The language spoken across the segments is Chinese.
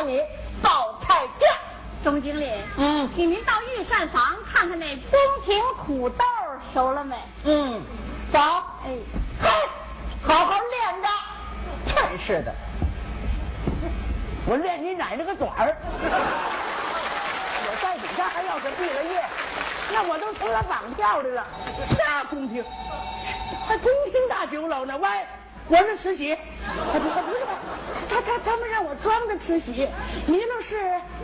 你报菜价。 钟经理，请您到御膳房看看那宫廷土豆熟了没？ 走。哎，好好练着。真是的， 我练你奶奶个爪儿！我在底下还要是毕了业，那我都成了绑票的了。啥宫廷？还宫廷大酒楼呢？喂，我是慈禧。不是，他们让我装的慈禧，你那是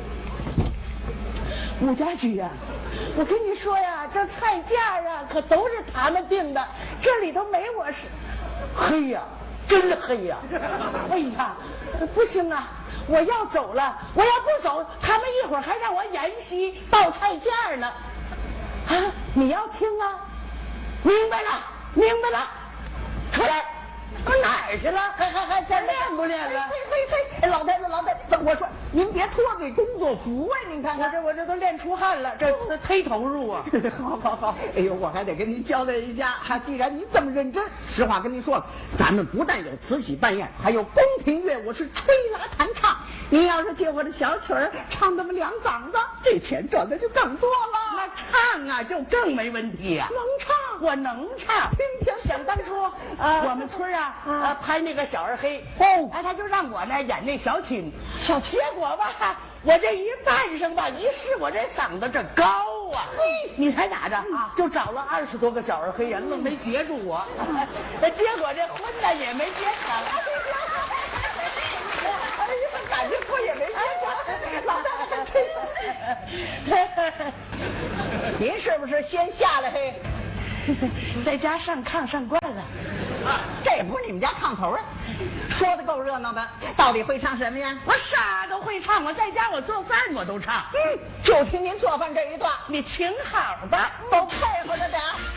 武家驹呀。我跟你说呀，这菜价啊可都是他们定的，这里头没我是。黑呀，真黑呀！哎呀，不行啊！我要走了，我要不走，他们一会儿还让我演戏报菜价呢。啊，你要听啊？明白了，明白了，出来。哪儿去了？还练不练了？ 嘿，老太太，我说您别脱对工作服啊！您看看， 我这都练出汗了，这忒投入啊！ 好，哎呦，我还得跟您交代一下哈，既然您这么认真，实话跟您说，咱们不但有慈禧扮演，还有宫廷乐舞是吹拉弹唱。您要是借我的小曲儿唱那么2嗓子，这钱赚的就更多了。 那唱啊，就更没问题呀。 能唱， 我能唱。想当初，我们村拍那个小二黑，他就让我呢演那小琴，结果吧，我这一扮上吧，一试我这嗓子这高啊，你猜咋着？就找了20多个小二黑呀，愣没截住我，结果这婚呢也没结成。 感觉我也没结成，老太太真。您是不是先下来嘿？ 在家上炕上惯了， 这不是你们家炕头啊？说的够热闹的，到底会唱什么呀？ 我啥都会唱，我在家我做饭我都唱。 就听您做饭这一段， 你请好的， 都配合着点。